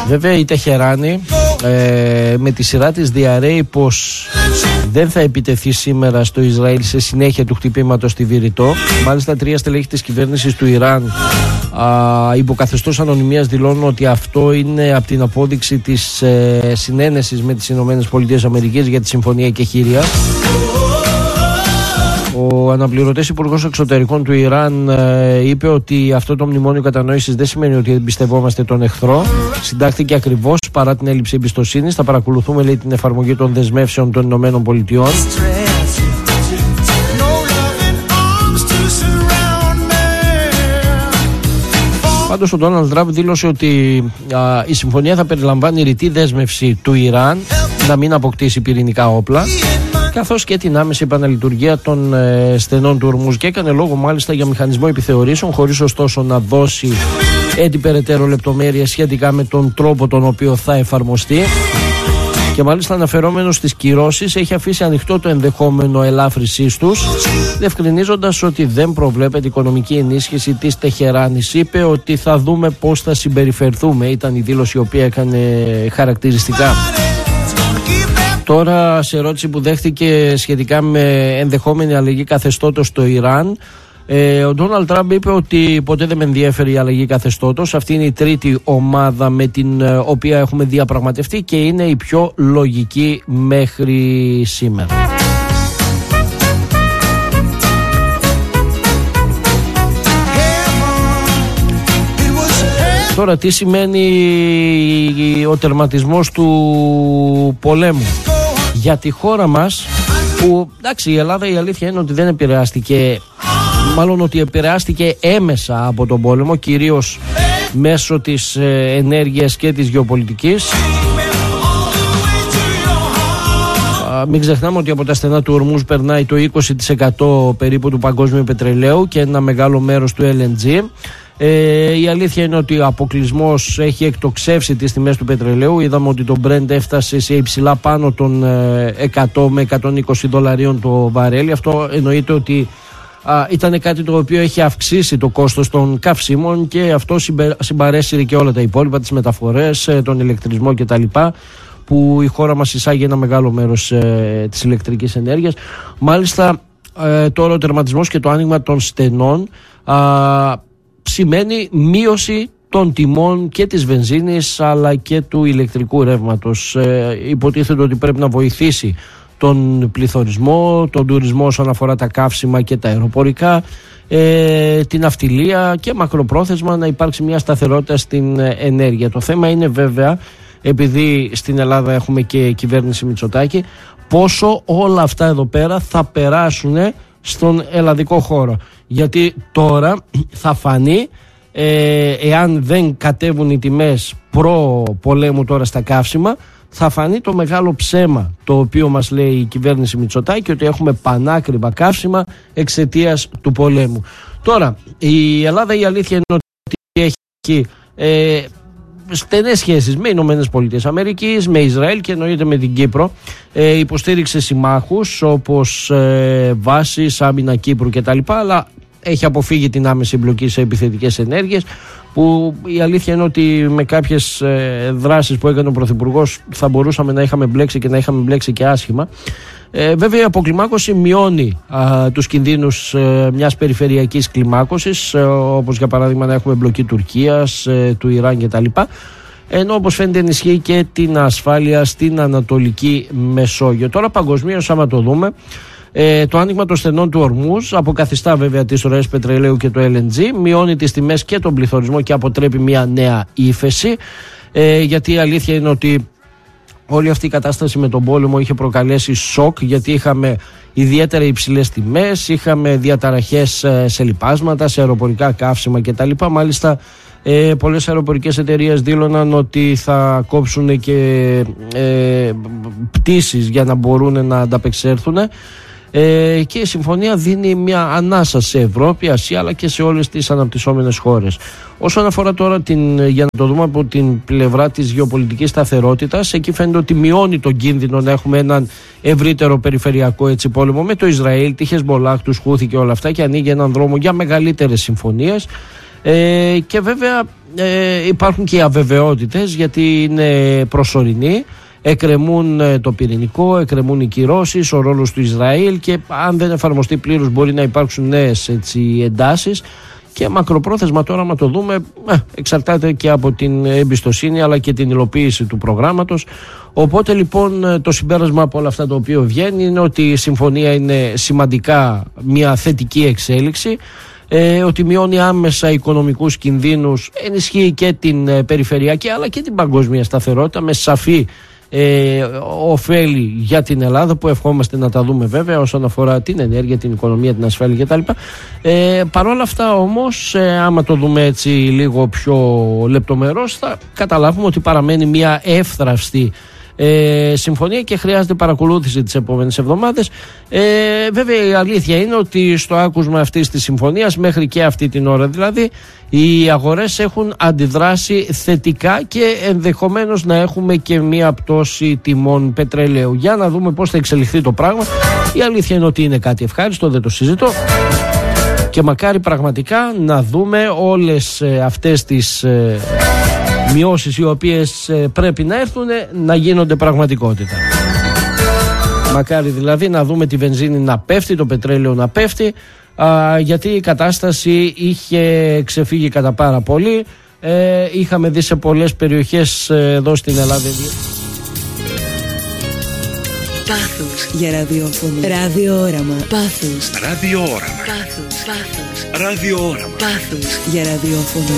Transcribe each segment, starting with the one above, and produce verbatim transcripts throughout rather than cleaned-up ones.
Βέβαια η Τεχεράνη ε, με τη σειρά της διαρρέει πως δεν θα επιτεθεί σήμερα στο Ισραήλ σε συνέχεια του χτυπήματος στη Βηρητό. Μάλιστα τρία στελέχη της κυβέρνησης του Ιράν υποκαθεστώς ανωνυμίας δηλώνουν ότι αυτό είναι από την απόδειξη της ε, συνένεσης με τις Ηνωμένες Πολιτείες Αμερικής για τη συμφωνία Κεχήρια. Ο αναπληρωτής υπουργός εξωτερικών του Ιράν ε, είπε ότι αυτό το μνημόνιο κατανόησης δεν σημαίνει ότι εμπιστευόμαστε τον εχθρό. Συντάχθηκε ακριβώς παρά την έλλειψη εμπιστοσύνης. Θα παρακολουθούμε, λέει, την εφαρμογή των δεσμεύσεων των Ηνωμένων Πολιτειών. Πάντως ο Ντόναλντ Τραμπ δήλωσε ότι α, η συμφωνία θα περιλαμβάνει ρητή δέσμευση του Ιράν να μην αποκτήσει πυρηνικά όπλα, καθώς και την άμεση επαναλειτουργία των ε, στενών του Ορμούζ, και έκανε λόγο μάλιστα για μηχανισμό επιθεωρήσεων, χωρίς ωστόσο να δώσει έτσι περαιτέρω λεπτομέρειες σχετικά με τον τρόπο τον οποίο θα εφαρμοστεί. Και μάλιστα αναφερόμενος στις κυρώσεις έχει αφήσει ανοιχτό το ενδεχόμενο ελάφρυσής τους, διευκρινίζοντας ότι δεν προβλέπεται οικονομική ενίσχυση της Τεχεράνης. Είπε ότι θα δούμε πώς θα συμπεριφερθούμε, ήταν η δήλωση η οποία έκανε χαρακτηριστικά. Τώρα, σε ερώτηση που δέχτηκε σχετικά με ενδεχόμενη αλλαγή καθεστώτος στο Ιράν, ε, ο Ντόναλντ Τραμπ είπε ότι ποτέ δεν με ενδιαφέρει η αλλαγή καθεστώτος. Αυτή είναι η τρίτη ομάδα με την ε, οποία έχουμε διαπραγματευτεί και είναι η πιο λογική μέχρι σήμερα. Τώρα, τι σημαίνει ο τερματισμός του πολέμου για τη χώρα μας, που εντάξει, η Ελλάδα, η αλήθεια είναι ότι δεν επηρεάστηκε, μάλλον ότι επηρεάστηκε έμεσα από τον πόλεμο, κυρίως μέσω της ε, ενέργειας και της γεωπολιτικής. Α, μην ξεχνάμε ότι από τα στενά του Ορμούζ περνάει το είκοσι τοις εκατό περίπου του παγκόσμιου πετρελαίου και ένα μεγάλο μέρος του ελ εν τζι. Ε, η αλήθεια είναι ότι ο αποκλεισμός έχει εκτοξεύσει τις τιμές του πετρελαίου. Είδαμε ότι το Brent έφτασε σε υψηλά πάνω των εκατό με εκατόν είκοσι δολαρίων το βαρέλι. Αυτό εννοείται ότι α, ήταν κάτι το οποίο έχει αυξήσει το κόστος των καυσίμων και αυτό συμπαρέσυρε και όλα τα υπόλοιπα, τις μεταφορές, τον ηλεκτρισμό κτλ, που η χώρα μας εισάγει ένα μεγάλο μέρος ε, της ηλεκτρικής ενέργειας. Μάλιστα ε, τώρα ο τερματισμός και το άνοιγμα των στενών α, σημαίνει μείωση των τιμών και της βενζίνης αλλά και του ηλεκτρικού ρεύματος. Ε, υποτίθεται ότι πρέπει να βοηθήσει τον πληθωρισμό, τον τουρισμό όσον αφορά τα καύσιμα και τα αεροπορικά, ε, την ναυτιλία και μακροπρόθεσμα να υπάρξει μια σταθερότητα στην ενέργεια. Το θέμα είναι βέβαια, επειδή στην Ελλάδα έχουμε και κυβέρνηση Μητσοτάκη, πόσο όλα αυτά εδώ πέρα θα περάσουν στον ελλαδικό χώρο. Γιατί τώρα θα φανεί, ε, εάν δεν κατέβουν οι τιμές προ πολέμου τώρα στα καύσιμα, θα φανεί το μεγάλο ψέμα το οποίο μας λέει η κυβέρνηση Μητσοτάκη, ότι έχουμε πανάκριβα καύσιμα εξαιτίας του πολέμου. Τώρα η Ελλάδα, η αλήθεια είναι ότι έχει ε, στενές σχέσεις με Ηνωμένες Πολιτείες Αμερικής, με Ισραήλ και εννοείται με την Κύπρο. Ε, υποστήριξε συμμάχους όπως ε, βάσεις, άμυνα Κύπρου κτλ, αλλά έχει αποφύγει την άμεση εμπλοκή σε επιθετικές ενέργειες, που η αλήθεια είναι ότι με κάποιες ε, δράσεις που έκανε ο Πρωθυπουργός θα μπορούσαμε να είχαμε μπλέξει και να είχαμε μπλέξει και άσχημα. Ε, βέβαια η αποκλιμάκωση μειώνει α, τους κινδύνους ε, μιας περιφερειακής κλιμάκωσης, ε, όπως για παράδειγμα να έχουμε εμπλοκή Τουρκίας, ε, του Ιράν κτλ. Ενώ όπως φαίνεται ενισχύει και την ασφάλεια στην Ανατολική Μεσόγειο. Τώρα παγκοσμίως, άμα το δούμε, ε, το άνοιγμα των στενών του Ορμούζ αποκαθιστά βέβαια τις ροές πετρελαίου και το ελ εν τζι, μειώνει τις τιμές και τον πληθωρισμό και αποτρέπει μια νέα ύφεση, ε, γιατί η αλήθεια είναι ότι όλη αυτή η κατάσταση με τον πόλεμο είχε προκαλέσει σοκ, γιατί είχαμε ιδιαίτερα υψηλές τιμές, είχαμε διαταραχές σε λιπάσματα, σε αεροπορικά καύσιμα κτλ. Μάλιστα ε, πολλές αεροπορικές εταιρείες δήλωναν ότι θα κόψουν και ε, πτήσεις για να μπορούν να ανταπεξέλθουν. Ε, και η συμφωνία δίνει μια ανάσα σε Ευρώπη, Ασία αλλά και σε όλες τις αναπτυσσόμενες χώρες. Όσον αφορά τώρα την, για να το δούμε από την πλευρά της γεωπολιτικής σταθερότητας, εκεί φαίνεται ότι μειώνει τον κίνδυνο να έχουμε έναν ευρύτερο περιφερειακό έτσι πόλεμο με το Ισραήλ, τη Χεσμολάχ, τους Χούθη και όλα αυτά, και ανοίγει έναν δρόμο για μεγαλύτερες συμφωνίες. Ε, και βέβαια ε, υπάρχουν και οι αβεβαιότητες, γιατί είναι προσωρινοί. Εκκρεμούν το πυρηνικό, εκκρεμούν οι κυρώσεις, ο ρόλος του Ισραήλ, και αν δεν εφαρμοστεί πλήρως μπορεί να υπάρξουν νέες έτσι, εντάσεις. Και μακροπρόθεσμα τώρα, να το δούμε, ε, εξαρτάται και από την εμπιστοσύνη αλλά και την υλοποίηση του προγράμματος. Οπότε λοιπόν το συμπέρασμα από όλα αυτά το οποίο βγαίνει είναι ότι η συμφωνία είναι σημαντικά μια θετική εξέλιξη, ε, ότι μειώνει άμεσα οικονομικούς κινδύνους, ενισχύει και την ε, περιφερειακή αλλά και την παγκόσμια σταθερότητα με σαφή Ε, ωφέλη για την Ελλάδα, που ευχόμαστε να τα δούμε βέβαια όσον αφορά την ενέργεια, την οικονομία, την ασφάλεια κτλ. Ε, Παρ' όλα αυτά όμως, ε, άμα το δούμε έτσι λίγο πιο λεπτομερώς, θα καταλάβουμε ότι παραμένει μια εύθραυστη ε, συμφωνία και χρειάζεται παρακολούθηση τις επόμενες εβδομάδες. Ε, βέβαια η αλήθεια είναι ότι στο άκουσμα αυτής της συμφωνίας, μέχρι και αυτή την ώρα δηλαδή, οι αγορές έχουν αντιδράσει θετικά και ενδεχομένως να έχουμε και μία πτώση τιμών πετρελαίου. Για να δούμε πώς θα εξελιχθεί το πράγμα. Η αλήθεια είναι ότι είναι κάτι ευχάριστο, δεν το συζητώ, και μακάρι πραγματικά να δούμε όλες αυτές τις ε, μειώσεις οι οποίες ε, πρέπει να έρθουν να γίνονται πραγματικότητα. Μακάρι δηλαδή να δούμε τη βενζίνη να πέφτει, το πετρέλαιο να πέφτει, α, γιατί η κατάσταση είχε ξεφύγει κατά πάρα πολύ. Ε, είχαμε δει σε πολλές περιοχές ε, εδώ στην Ελλάδα. Πάθος για ραδιόφωνο. Ραδιόραμα. Πάθος. Ραδιόραμα. Πάθος. Πάθος. Ραδιόραμα. Πάθος για ραδιόφωνο.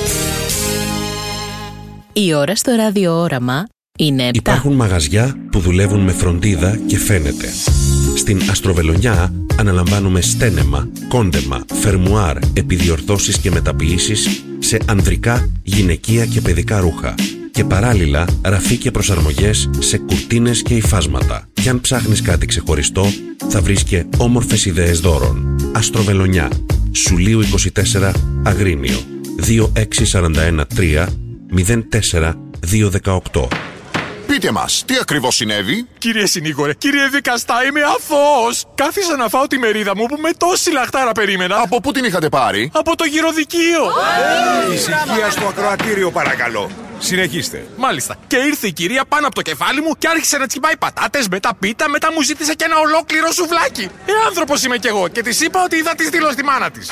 Η ώρα στο ραδιόραμα είναι επτά. Υπάρχουν μαγαζιά που δουλεύουν με φροντίδα και φαίνεται. Στην Αστροβελονιά αναλαμβάνουμε στένεμα, κόντεμα, φερμουάρ, επιδιορθώσεις και μεταποιήσεις σε ανδρικά, γυναικεία και παιδικά ρούχα. Και παράλληλα ραφή και προσαρμογές σε κουρτίνες και υφάσματα. Κι αν ψάχνεις κάτι ξεχωριστό, θα βρεις και όμορφες ιδέες δώρων. Αστροβελονιά, Σουλίου είκοσι τέσσερα, Αγρίνιο, δύο έξι τέσσερα ένα τρία μηδέν τέσσερα δύο δεκαοκτώ. Πείτε μας, τι ακριβώς συνέβη? Κύριε συνήγορε, κύριε δικαστά, είμαι αθώος. Κάθισα να φάω τη μερίδα μου που με τόση λαχτάρα περίμενα. Από πού την είχατε πάρει? Από το γυροδικείο. Hey, ησυχία στο ακροατήριο παρακαλώ. Συνεχίστε. Μάλιστα. Και ήρθε η κυρία πάνω από το κεφάλι μου και άρχισε να τσιμπάει πατάτες, μετά πίτα, μετά μου ζήτησε και ένα ολόκληρο σουβλάκι. Ε, άνθρωπος είμαι κι εγώ και της είπα ότι θα τη στείλω στη μάνα της.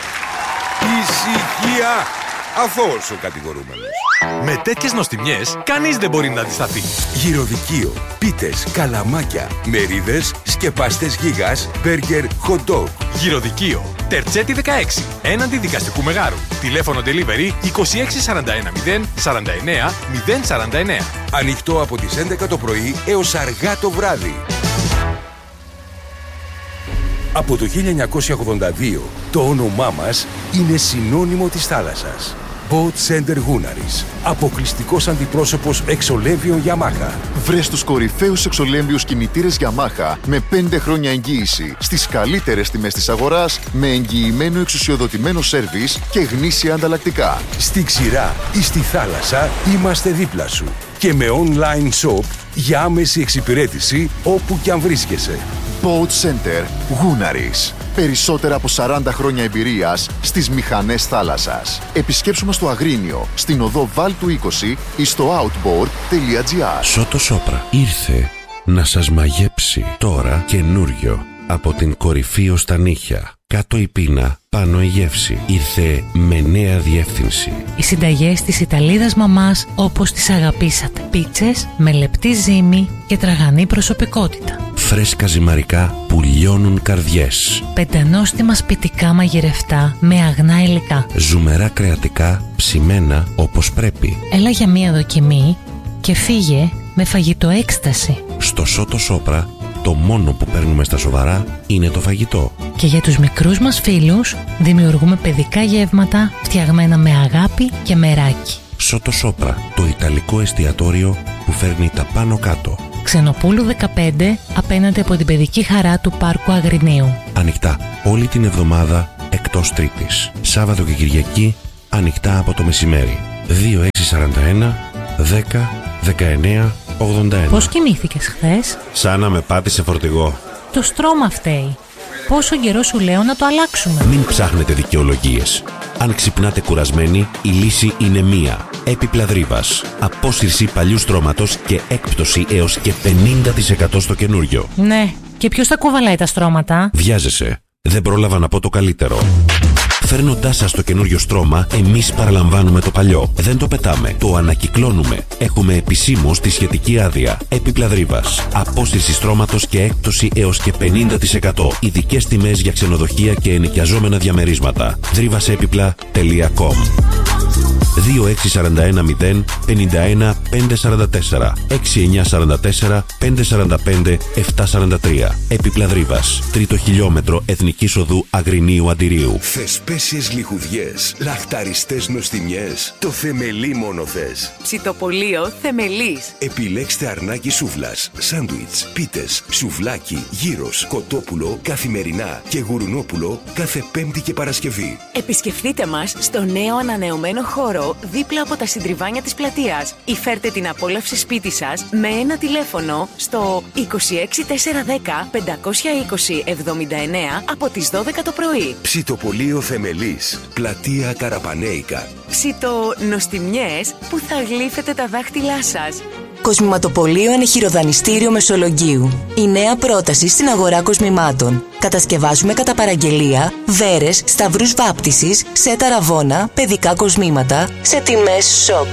Ησυχία. Αθώος ο κατηγορούμενος. Με τέτοιες νοστιμιές, κανείς δεν μπορεί να αντισταθεί. Γυροδικείο, πίτες, καλαμάκια, μερίδες, σκεπαστές γίγας, μπέργκερ, hot dog. Γυροδικείο, Τερτσέτη δεκαέξι, έναντι δικαστικού μεγάρου. Τηλέφωνο delivery είκοσι έξι σαράντα ένα μηδέν σαράντα εννέα μηδέν σαράντα εννέα. Ανοιχτό από τις έντεκα το πρωί έως αργά το βράδυ. Από το χίλια εννιακόσια ογδόντα δύο το όνομά μας είναι συνώνυμο της θάλασσας. Boat Center Gunaris. Αποκλειστικός αντιπρόσωπος εξολέμβιων Yamaha. Βρες τους κορυφαίους εξολέμβιους κινητήρες Yamaha με πέντε χρόνια εγγύηση στις καλύτερες τιμές της αγοράς, με εγγυημένο εξουσιοδοτημένο σέρβις και γνήσια ανταλλακτικά. Στη ξηρά ή στη θάλασσα είμαστε δίπλα σου. Και με online shop για άμεση εξυπηρέτηση όπου κι αν βρίσκεσαι. Boat Center Gunaris. Περισσότερα από σαράντα χρόνια εμπειρίας στις μηχανές θάλασσας. Επισκέψου μας στο Αγρίνιο, στην οδό Βάλτου είκοσι ή στο outboard τελεία gr. Σότο Σόπρα ήρθε να σας μαγέψει τώρα καινούριο. Από την κορυφή ως τα νύχια, κάτω η πείνα, πάνω η γεύση. Ήρθε με νέα διεύθυνση. Οι συνταγές της Ιταλίδας μαμάς όπως τις αγαπήσατε. Πίτσες με λεπτή ζύμη και τραγανή προσωπικότητα. Φρέσκα ζυμαρικά που λιώνουν καρδιές. Πεντανόστιμα σπιτικά μαγειρευτά με αγνά υλικά. Ζουμερά κρεατικά ψημένα όπως πρέπει. Έλα για μία δοκιμή και φύγε με φαγητό έκσταση. Στο Σότο Σόπρα το μόνο που παίρνουμε στα σοβαρά είναι το φαγητό. Και για τους μικρούς μας φίλους δημιουργούμε παιδικά γεύματα φτιαγμένα με αγάπη και μεράκι. Σότο Σόπρα, το ιταλικό εστιατόριο που φέρνει τα πάνω κάτω. Ξενοπούλου δεκαπέντε, απέναντι από την παιδική χαρά του Πάρκου Αγρινίου. Ανοιχτά όλη την εβδομάδα εκτός Τρίτης. Σάββατο και Κυριακή ανοιχτά από το μεσημέρι. δύο έξι σαράντα ένα δέκα δεκαεννέα ογδόντα ένα. Πώς κοιμήθηκες χθες? Σαν να με πάτησε φορτηγό. Το στρώμα φταίει. Πόσο καιρό σου λέω να το αλλάξουμε. Μην ψάχνετε δικαιολογίες. Αν ξυπνάτε κουρασμένοι, η λύση είναι μία. Επιπλαδρύβας. Απόσυρση παλιού στρώματος και έκπτωση έως και πενήντα τοις εκατό στο καινούριο. Ναι, και ποιος τα κουβαλάει τα στρώματα? Βιάζεσαι. Δεν πρόλαβα να πω το καλύτερο. Φέρνοντάς σας το καινούριο στρώμα, εμείς παραλαμβάνουμε το παλιό. Δεν το πετάμε, το ανακυκλώνουμε. Έχουμε επισήμως τη σχετική άδεια. Επιπλαδρύβας. Απόσυρση στρώματος και έκπτωση έως και πενήντα τοις εκατό. Ειδικές τιμές για ξενοδοχεία και ενοικιαζόμενα διαμερίσματα. δρύβασεπιπλα τελεία κομ. δύο έξι τέσσερα ένα μηδέν πέντε ένα πέντε τέσσερα τέσσερα έξι εννιά τέσσερα τέσσερα πέντε τέσσερα πέντε επτά τέσσερα τρία. Επιπλαδρύβας. Τρίτο χιλιόμετρο Εθνικής Οδού Αγρινίου Αντιρίου. Θεσπέσιες λιχουδιές, λαχταριστές νοστιμιές. Το θεμελί μόνο θες. Ψητοπολείο Θεμελής. Επιλέξτε αρνάκι σούβλας, σάντουιτς, πίτες, σουβλάκι, γύρος, κοτόπουλο καθημερινά και γουρνόπουλο κάθε Πέμπτη και Παρασκευή. Επισκεφτείτε μας στο νέο ανανεωμένο χώρο δίπλα από τα συντριβάνια της πλατείας ή φέρτε την απόλαυση σπίτι σας με ένα τηλέφωνο στο είκοσι έξι τετρακόσια δέκα πεντακόσια είκοσι εβδομήντα εννέα από τις δώδεκα το πρωί. Ψητοπολείο Θεμελής, πλατεία Καραπανέικα. Ψητονοστιμιές που θα γλύφετε τα δάχτυλά σας. Κοσμηματοπολείο Ενεχειροδανιστήριο Μεσολογγίου. Η νέα πρόταση στην αγορά κοσμημάτων. Κατασκευάζουμε κατά παραγγελία βέρες, σταυρούς βάπτισης, σετ αραβώνα, παιδικά κοσμήματα σε τιμές σοκ.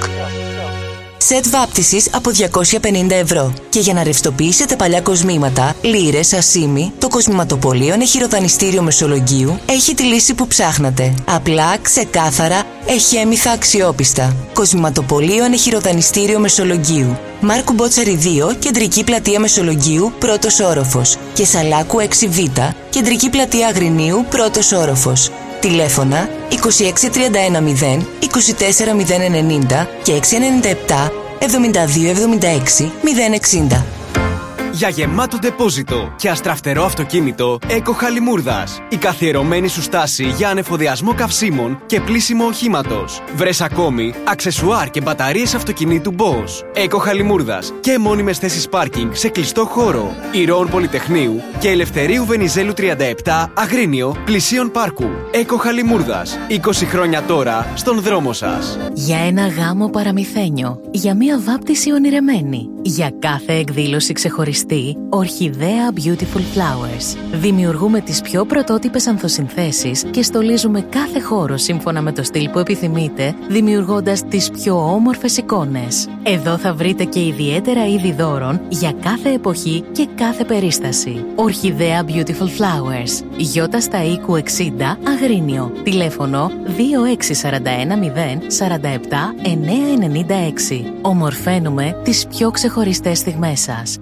Σετ βάπτισης από διακόσια πενήντα ευρώ. Και για να ρευστοποιήσετε παλιά κοσμήματα, λίρες, ασίμι, το Κοσμηματοπολείο Ενεχειροδανιστήριο Μεσολογγίου έχει τη λύση που ψάχνατε. Απλά, ξεκάθαρα, εχέμηθα, αξιόπιστα. Κοσμηματοπολείο Ενεχειροδανιστήριο Μεσολογγίου. Μάρκου Μπότσαρη δύο, κεντρική πλατεία Μεσολογγίου, πρώτος όροφος. Και Σαλάκου έξι β, κεντρική πλατεία Αγρινίου, πρώτος όροφος. Τηλέφωνα είκοσι έξι τριάντα ένα μηδέν είκοσι τέσσερα μηδέν ενενήντα και έξι εννιά επτά εβδομήντα δύο εβδομήντα έξι μηδέν εξήντα. Για γεμάτο ντεπόζιτο και αστραφτερό αυτοκίνητο, Eco Χαλιμούρδας. Η καθιερωμένη σου στάση για ανεφοδιασμό καυσίμων και πλύσιμο οχήματος. Βρες ακόμη αξεσουάρ και μπαταρίες αυτοκινήτου Bosch. Eco Χαλιμούρδας και μόνιμες θέσεις πάρκινγκ σε κλειστό χώρο. Ηρώων Πολυτεχνείου και Ελευθερίου Βενιζέλου τριάντα επτά Αγρίνιο πλησίων πάρκου. Eco Χαλιμούρδας. είκοσι χρόνια τώρα στον δρόμο σας. Για ένα γάμο παραμυθένιο. Για μία βάπτιση ονειρεμένη. Για κάθε εκδήλωση ξεχωριστή. Ορχιδέα Beautiful Flowers. Δημιουργούμε τις πιο πρωτότυπες ανθοσυνθέσεις και στολίζουμε κάθε χώρο σύμφωνα με το στυλ που επιθυμείτε, δημιουργώντας τις πιο όμορφες εικόνες. Εδώ θα βρείτε και ιδιαίτερα είδη δώρων για κάθε εποχή και κάθε περίσταση. Ορχιδέα Beautiful Flowers. Γιώτα στα οίκου εξήντα Αγρίνιο. Τηλέφωνο δύο έξι τέσσερα ένα μηδέν τέσσερα επτά εννέα εννέα έξι. Ομορφαίνουμε τις πιο ξεχωριστές στιγμές σας.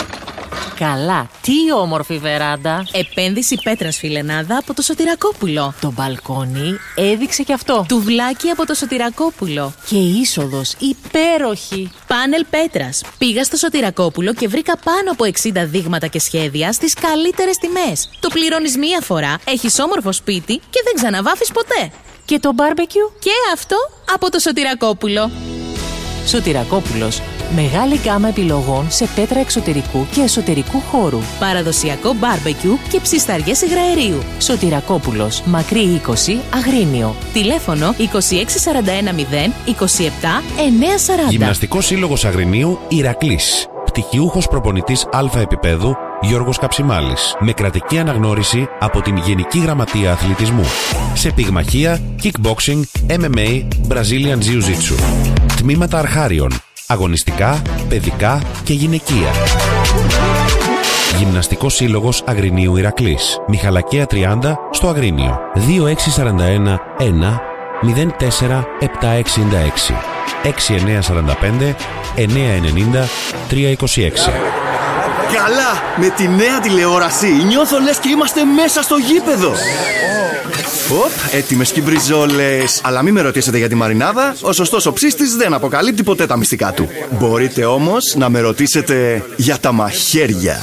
Καλά, τι όμορφη βεράντα. Επένδυση πέτρας φιλενάδα από το Σωτηρακόπουλο. Το μπαλκόνι έδειξε κι αυτό. Τουβλάκι από το Σωτηρακόπουλο. Και η είσοδος υπέροχη. Πάνελ πέτρας. Πήγα στο Σωτηρακόπουλο και βρήκα πάνω από εξήντα δείγματα και σχέδια στις καλύτερες τιμές. Το πληρώνεις μία φορά, έχεις όμορφο σπίτι και δεν ξαναβάφεις ποτέ. Και το μπάρμπεκιου? Και αυτό από το Σωτηρακόπουλο. Σωτηρακόπουλος. Μεγάλη γκάμα επιλογών σε πέτρα εξωτερικού και εσωτερικού χώρου. Παραδοσιακό μπάρμπεκιου και ψισταριές υγραερίου. Σωτηρακόπουλος. Μακρύ είκοσι Αγρίνιο. Τηλέφωνο είκοσι έξι σαράντα ένα μηδέν είκοσι επτά εννέα σαράντα. Γυμναστικός Σύλλογος Αγρινίου Ηρακλής. Πτυχιούχος προπονητής Α επίπεδου Γιώργος Καψιμάλης. Με κρατική αναγνώριση από την Γενική Γραμματεία Αθλητισμού. Σε πυγμαχία, kickboxing, εμ εμ έι, Brazilian Jiu-Jitsu. Τμήματα αρχάριων. Αγωνιστικά, παιδικά και γυναικεία. Γυμναστικός Σύλλογος Αγρινίου Ηρακλής. Μιχαλακία τριάντα στο Αγρίνιο. δύο έξι τέσσερα ένα ένα μηδέν τέσσερα επτά εξήντα έξι έξι εννιά τέσσερα πέντε εννιά εννιά τρία είκοσι έξι. Καλά! Με τη νέα τηλεόραση νιώθω λες και είμαστε μέσα στο γήπεδο. Οπ, έτοιμες και μπριζόλες. Αλλά μην με ρωτήσετε για τη μαρινάδα. Ο σωστός οψίστης δεν αποκαλύπτει ποτέ τα μυστικά του. Μπορείτε όμως να με ρωτήσετε για τα μαχαίρια.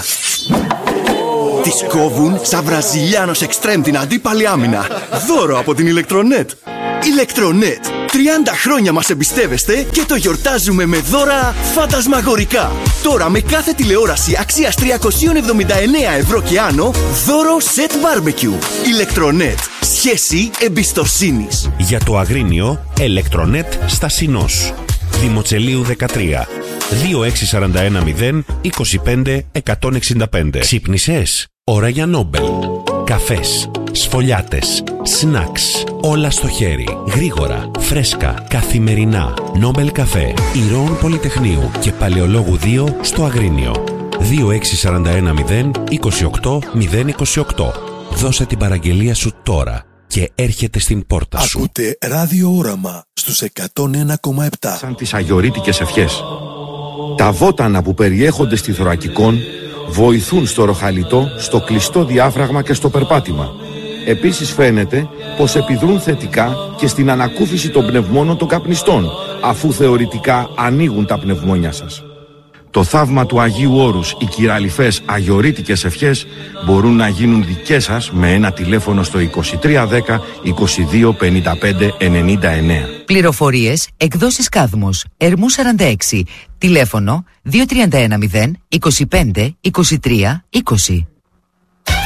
Τις κόβουν σαν Βραζιλιάνος εξτρέμ την αντίπαλη άμυνα. Δώρο από την Ηλεκτρονέτ. Ηλεκτρονέτ. τριάντα χρόνια μας εμπιστεύεστε και το γιορτάζουμε με δώρα φαντασμαγορικά. Τώρα με κάθε τηλεόραση αξίας τριακόσια εβδομήντα εννέα ευρώ και άνω, δώρο σετ μπάρμπεκιου. Ηλεκτρονέτ. Σχέση εμπιστοσύνης. Για το Αγρίνιο, Electronet στα Συνός. Δημοτσελίου δεκατρία. δύο έξι τέσσερα ένα μηδέν είκοσι πέντε εκατόν εξήντα πέντε. Ξύπνησες? Ώρα για Νόμπελ. Καφές, σφολιάτες, σνακς, όλα στο χέρι. Γρήγορα, φρέσκα, καθημερινά. Νόμπελ καφέ, Ηρώων Πολυτεχνείου και Παλαιολόγου δύο στο Αγρίνιο. δύο έξι τέσσερα ένα μηδέν είκοσι οκτώ μηδέν είκοσι οκτώ. Δώσε την παραγγελία σου τώρα και έρχεται στην πόρτα σου. Ακούτε Ράδιο Όραμα στους εκατόν ένα κόμμα επτά. Σαν τις αγιορείτικες ευχές. Τα βότανα που περιέχονται στη θωρακικόν βοηθούν στο ροχαλιτό, στο κλειστό διάφραγμα και στο περπάτημα. Επίσης φαίνεται πως επιδρούν θετικά και στην ανακούφιση των πνευμόνων των καπνιστών, αφού θεωρητικά ανοίγουν τα πνευμόνια σας. Το θαύμα του Αγίου Όρους, οι κυραλιφές αγιορείτικες ευχές μπορούν να γίνουν δικές σας με ένα τηλέφωνο στο είκοσι τρία δέκα είκοσι δύο πενήντα πέντε ενενήντα εννέα. Πληροφορίες, εκδόσεις Κάδμος, Ερμού σαράντα έξι, τηλέφωνο δύο τρία ένα μηδέν είκοσι πέντε είκοσι τρία είκοσι.